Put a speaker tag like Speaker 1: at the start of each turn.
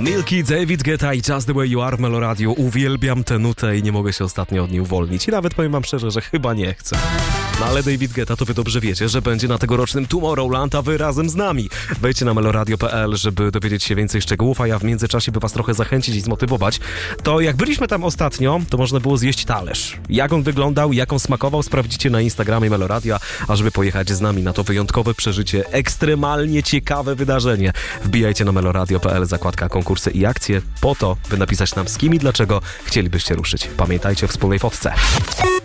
Speaker 1: Milky, David Guetta i Just The Way You Are w Meloradiu. Uwielbiam tę nutę i nie mogę się ostatnio od niej uwolnić. I nawet powiem wam szczerze, że chyba nie chcę. No ale David Guetta, to wy dobrze wiecie, że będzie na tegorocznym Tomorrowland, a wy razem z nami. Wejdźcie na meloradio.pl, żeby dowiedzieć się więcej szczegółów, a ja w międzyczasie, by was trochę zachęcić i zmotywować, to jak byliśmy tam ostatnio, to można było zjeść talerz. Jak on wyglądał, jak on smakował, sprawdzicie na Instagramie Meloradia, a żeby pojechać z nami na to wyjątkowe przeżycie, ekstremalnie ciekawe wydarzenie. Wbijajcie na meloradio.pl, zakładka konkursy i akcje, po to, by napisać nam z kim i dlaczego chcielibyście ruszyć. Pamiętajcie o wspólnej fotce.